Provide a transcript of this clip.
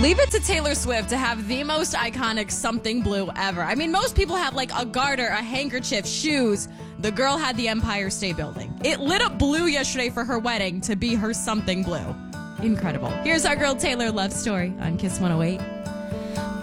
Leave it to Taylor Swift to have the most iconic something blue ever. I mean, most people have like a garter, a handkerchief, shoes. The girl had the Empire State Building. It lit up blue yesterday for her wedding to be her something blue. Incredible. Here's our girl Taylor love story on Kiss 108.